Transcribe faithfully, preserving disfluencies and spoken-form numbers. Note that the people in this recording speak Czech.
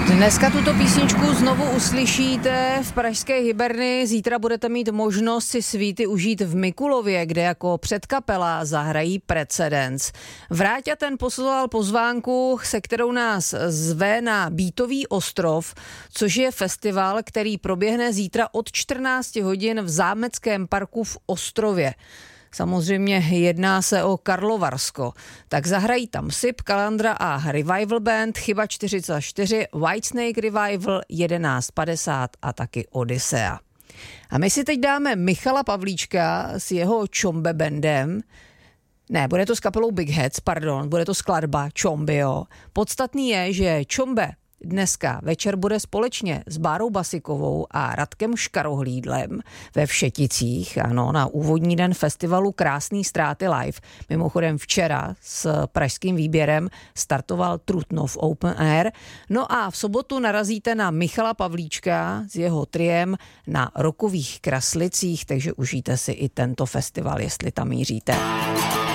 Dneska tuto písničku znovu uslyšíte v pražské Hyberny. Zítra budete mít možnost si svíty užít v Mikulově, kde jako předkapela zahrají Precedens. Vráťa ten poslal pozvánku, se kterou nás zve na Beatový ostrov, což je festival, který proběhne zítra od čtrnácti hodin v Zámeckém parku v Ostrově. Samozřejmě jedná se o Karlovarsko. Tak zahrají tam Sip, Kalandra a Revival Band, Chyba čtyřicet čtyři, Whitesnake Revival, jedenáct padesát a taky Odyssea. A my si teď dáme Michala Pavlíčka s jeho Čombe bandem. Ne, bude to s kapelou Big Heads, pardon, bude to skladba Čombio. Podstatný je, že Čombe dneska večer bude společně s Bárou Basikovou a Radkem Škarohlídlem ve Všeticích, ano, na úvodní den festivalu Krásný ztráty live. Mimochodem včera s pražským výběrem startoval Trutnov Open Air. No a v sobotu narazíte na Michala Pavlíčka s jeho triem na Rokových Kraslicích, takže užijte si i tento festival, jestli tam míříte.